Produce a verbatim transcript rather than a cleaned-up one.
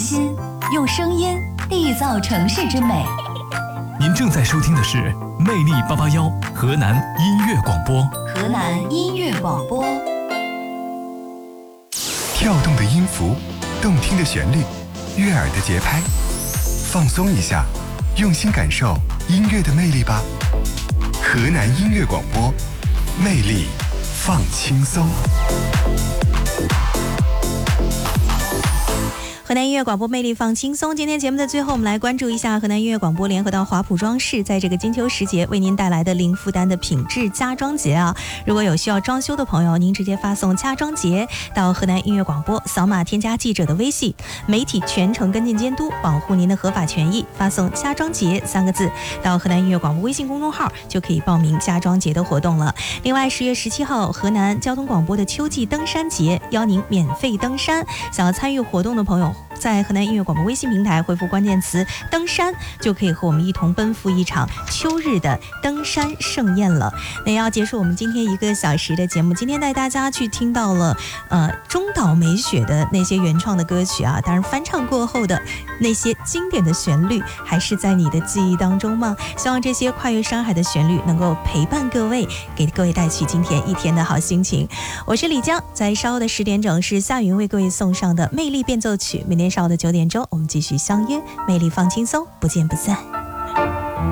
心，用声音缔造城市之美。 您正在收听的是魅力八八幺河南音乐广播。 河南音乐广播， 跳动的音符，动听的旋律，悦耳的节拍，放松一下，用心感受音乐的魅力吧。河南音乐广播，魅力放轻松。 河南音乐广播，魅力放轻松。今天节目的最后，我们来关注一下河南音乐广播联合到华普装饰，在这个金秋时节为您带来的零负担的品质家装节啊！如果有需要装修的朋友，您直接发送家装节到河南音乐广播，扫码添加记者的微信，媒体全程跟进监督，保护您的合法权益。发送家装节三个字到河南音乐广播微信公众号，就可以报名家装节的活动了。另外，十月十七号，河南交通广播的秋季登山节邀您免费登山，想要参与活动的朋友，在河南音乐广播微信平台回复关键词登山，就可以和我们一同奔赴一场秋日的登山盛宴了。那要结束我们今天一个小时的节目，今天带大家去听到了呃中岛美雪的那些原创的歌曲啊，当然翻唱过后的那些经典的旋律还是在你的记忆当中吗？希望这些跨越山海的旋律能够陪伴各位，给各位带去今天一天的好心情。我是李江，在稍后的十点整是夏云为各位送上的魅力变奏曲，明天上午的九点钟我们继续相约，魅力放轻松，不见不散。